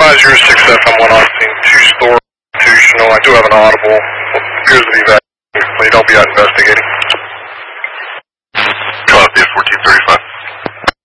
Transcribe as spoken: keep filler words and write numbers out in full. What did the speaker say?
five zero six F M one Austin, two-store institutional. I do have an audible. Appears to be that complete. I'll be out investigating.